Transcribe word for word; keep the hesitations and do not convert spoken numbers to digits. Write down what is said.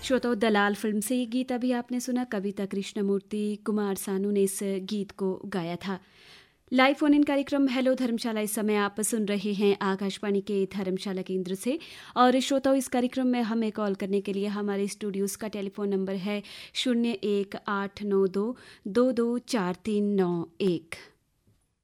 श्रोताओं, दलाल फिल्म से ये गीत अभी आपने सुना। कविता कृष्णमूर्ति, कुमार सानू ने इस गीत को गाया था। लाइव फोन इन कार्यक्रम हेलो धर्मशाला इस समय आप सुन रहे हैं आकाशवाणी के धर्मशाला केंद्र से। और श्रोताओं, इस कार्यक्रम में हमें कॉल करने के लिए हमारे स्टूडियोज़ का टेलीफोन नंबर है शून्य एक आठ नौ दो दो दो चार तीन नौ एक।